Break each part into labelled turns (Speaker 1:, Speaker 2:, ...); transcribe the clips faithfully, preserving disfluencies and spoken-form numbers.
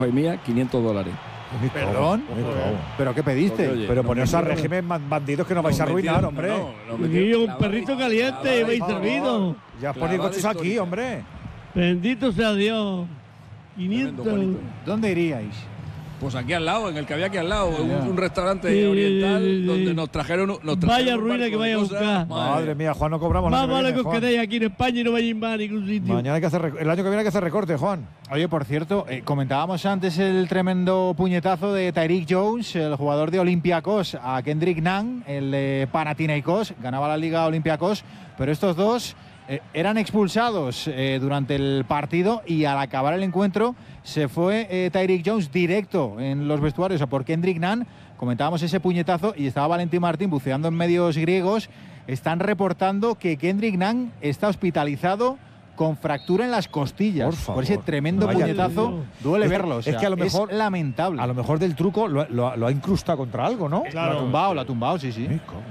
Speaker 1: y mía, quinientos dólares.
Speaker 2: ¿Perdón? ¿Pero qué pediste?
Speaker 1: Oye,
Speaker 3: Pero
Speaker 1: no
Speaker 3: poneos a
Speaker 1: metieron-
Speaker 3: régimen man- bandidos que nos vais a
Speaker 1: Nos
Speaker 3: arruinar,
Speaker 1: metieron-
Speaker 3: hombre.
Speaker 1: no, no, nos
Speaker 4: Aquí
Speaker 1: metieron
Speaker 4: un
Speaker 1: clavada
Speaker 4: perrito
Speaker 1: y-
Speaker 4: caliente,
Speaker 1: clavada
Speaker 4: veis
Speaker 1: y-
Speaker 4: servido.
Speaker 3: Ya os
Speaker 1: Clavada
Speaker 3: ponéis gustos aquí,
Speaker 1: histórica.
Speaker 3: hombre.
Speaker 4: Bendito sea Dios.
Speaker 1: Tremendo,
Speaker 4: quinientos.
Speaker 1: Juanito.
Speaker 2: ¿Dónde iríais?
Speaker 1: Pues aquí al lado, en el que había aquí al lado, un,
Speaker 2: Ya.
Speaker 1: un restaurante
Speaker 4: Sí,
Speaker 1: oriental
Speaker 4: sí, sí.
Speaker 1: donde nos trajeron, nos trajeron
Speaker 4: Vaya
Speaker 1: un
Speaker 4: ruina
Speaker 1: barco
Speaker 4: que
Speaker 1: de
Speaker 4: vaya a
Speaker 1: cosas.
Speaker 4: buscar.
Speaker 3: Madre mía, Juan, no cobramos el
Speaker 4: Más
Speaker 3: año que
Speaker 4: vale
Speaker 3: viene,
Speaker 4: que os
Speaker 3: Juan.
Speaker 4: quedéis aquí en España y no vayáis más a ningún sitio.
Speaker 3: Mañana hay que hacer rec- el año que viene hay que hacer recorte, Juan.
Speaker 2: Oye, por cierto, eh, comentábamos antes el tremendo puñetazo de Tyreek Jones, el jugador de Olympiacos, a Kendrick Nunn, el de Panathinaikos, ganaba la Liga Olympiacos, pero estos dos eh, eran expulsados eh, durante el partido y al acabar el encuentro se fue eh, Tyreek Jones directo en los vestuarios a por Kendrick Nunn. Comentábamos ese puñetazo y estaba Valentín Martín buceando en medios griegos. Están reportando que Kendrick Nunn está hospitalizado con fractura en las costillas.
Speaker 3: Por favor.
Speaker 2: ese tremendo
Speaker 3: Vaya
Speaker 2: puñetazo,
Speaker 4: tío.
Speaker 2: duele
Speaker 3: Es que-
Speaker 2: verlo. o
Speaker 3: es
Speaker 2: sea,
Speaker 3: que a lo mejor-
Speaker 2: lamentable.
Speaker 3: A lo mejor del truco lo, lo- lo ha incrustado contra algo, ¿no?
Speaker 2: Lo ha tumbado, lo ha tumbado, sí, sí.
Speaker 3: Ay, ¿cómo?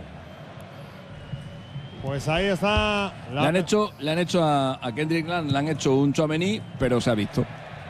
Speaker 5: Pues ahí está. La
Speaker 1: Le han hecho, le han hecho a, a Kendrick Nunn, le han hecho un Tchouaméni, pero se ha visto.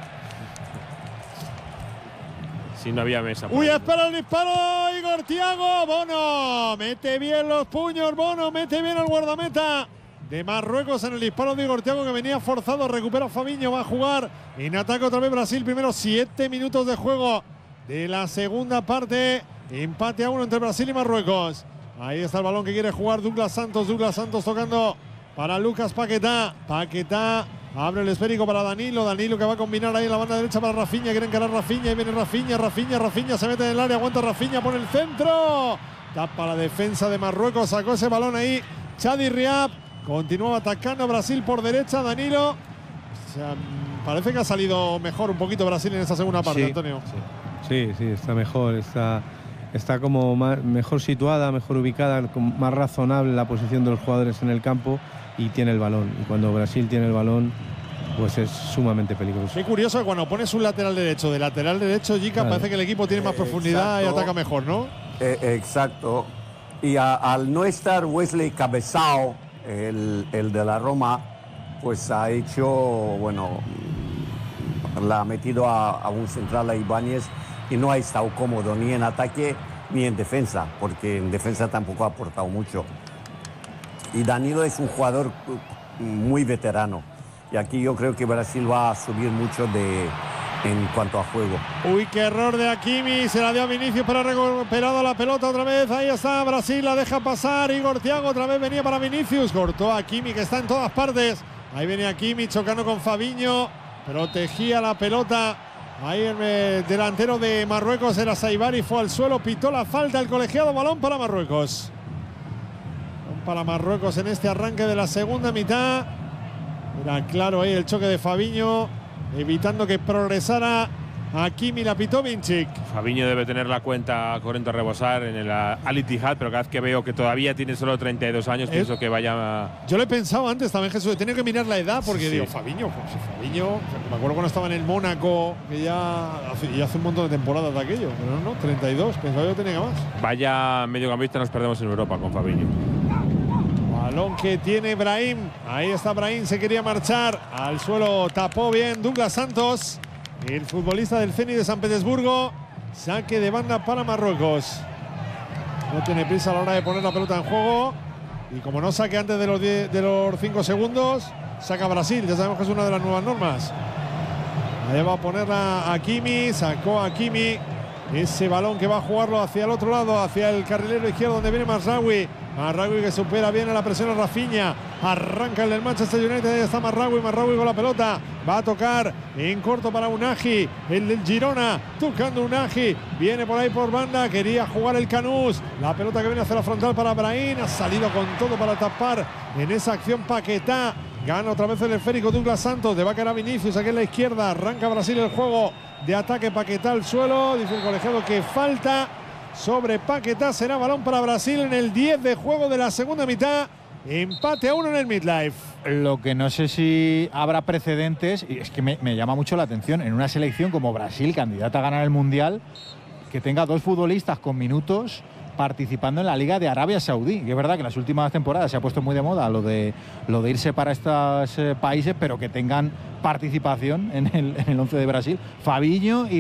Speaker 6: Si no había mesa.
Speaker 5: Uy, espera el disparo, Igor Thiago. Bono mete bien los puños, Bono mete bien al guardameta de Marruecos en el disparo de Igor Thiago, que venía forzado. Recupera Fabinho, va a jugar en ataque otra vez Brasil. Primero siete minutos de juego de la segunda parte. Empate a uno entre Brasil y Marruecos. Ahí está el balón que quiere jugar Douglas Santos. Douglas Santos tocando para Lucas Paquetá. Paquetá abre el esférico para Danilo. Danilo que va a combinar ahí en la banda derecha para Rafinha. Quiere encarar Rafinha. Y viene Rafinha. Rafinha. Rafinha se mete en el área. Aguanta Rafinha. Pone el centro. Tapa la defensa de Marruecos. Sacó ese balón ahí Chadi Riab. Continuaba atacando a Brasil por derecha. Danilo. O sea, parece que ha salido mejor un poquito Brasil en esta segunda parte,
Speaker 7: Sí,
Speaker 5: Antonio.
Speaker 7: Sí, sí, está mejor, está, está como más- mejor situada, mejor ubicada, con- más razonable la posición de los jugadores en el campo y tiene el balón. Y cuando Brasil tiene el balón, pues es sumamente peligroso.
Speaker 5: Qué curioso que cuando pones un lateral derecho de lateral derecho, Jica,
Speaker 7: Claro.
Speaker 5: parece que el equipo tiene más
Speaker 8: Eh,
Speaker 5: profundidad y
Speaker 8: exacto.
Speaker 5: ataca mejor, ¿no?
Speaker 8: Eh, exacto. Y a- al no estar Wesley Cabezao, el, el de la Roma, pues ha hecho, bueno, la ha metido a, a un central a Ibáñez y no ha estado cómodo ni en ataque ni en defensa, porque en defensa tampoco ha aportado mucho. Y Danilo es un jugador uh, muy veterano. Y aquí yo creo que Brasil va a subir mucho de, en cuanto a juego.
Speaker 5: Uy, qué error de Hakimi. Se la dio a Vinicius, pero ha recuperado la pelota otra vez. Ahí está Brasil, la deja pasar. Igor Thiago otra vez venía para Vinicius. Cortó a Hakimi, que está en todas partes. Ahí venía Hakimi chocando con Fabinho. Protegía la pelota. Ahí el eh, delantero de Marruecos era Saibari. Fue al suelo, pitó la falta. El colegiado, balón para Marruecos. Balón para Marruecos en este arranque de la segunda mitad. Era claro ahí el choque de Fabinho, evitando que progresara Hakimi, la pitó Vinicic.
Speaker 6: Fabinho debe tener la cuenta corriente a rebosar en el Al Ittihad, pero cada vez que veo que todavía tiene solo treinta y dos años,
Speaker 5: ¿Eh?
Speaker 6: pienso que vaya.
Speaker 5: Yo le he pensado antes también, Jesús, he tenido que mirar la edad porque
Speaker 6: Sí,
Speaker 5: digo,
Speaker 6: sí.
Speaker 5: Fabinho, pues, Fabinho, me acuerdo cuando estaba en el Mónaco, que ya hace, ya hace un montón de temporadas de aquello, pero no, no, treinta y dos, pensaba yo que tenía más.
Speaker 6: Vaya mediocampista, nos perdemos en Europa con Fabinho.
Speaker 5: Balón que tiene Brahim, ahí está Brahim, se quería marchar, al suelo tapó bien Douglas Santos, el futbolista del Zenit de San Petersburgo. Saque de banda para Marruecos. No tiene prisa a la hora de poner la pelota en juego. Y como no saque antes de los, diez, de los cinco segundos, saca Brasil. Ya sabemos que es una de las nuevas normas. Ahí va a ponerla a Hakimi. Sacó a Hakimi. Ese balón que va a jugarlo hacia el otro lado, hacia el carrilero izquierdo donde viene Mazraoui. Mazraoui que supera bien a la presión a Rafinha. Arranca el del Manchester United. Ahí está Mazraoui. Mazraoui con la pelota. Va a tocar en corto para Unagi. El del Girona. Tocando Unagi. Viene por ahí por banda. Quería jugar el Canús. La pelota que viene hacia la frontal para Brahim. Ha salido con todo para tapar en esa acción Paquetá. Gana otra vez el esférico Douglas Santos. Le va a caer a Vinicius aquí en la izquierda. Arranca Brasil el juego de ataque. Paquetá al suelo. Dice el colegiado que falta sobre Paquetá. Será balón para Brasil en el diez de juego de la segunda mitad. Empate a uno en el midlife.
Speaker 2: Lo que no sé si habrá precedentes, y es que me, me llama mucho la atención, en una selección como Brasil, candidata a ganar el Mundial, que tenga dos futbolistas con minutos participando en la Liga de Arabia Saudí. Que es verdad que en las últimas temporadas se ha puesto muy de moda lo de, lo de irse para estos eh, países, pero que tengan participación en el, en el once de Brasil. Fabinho y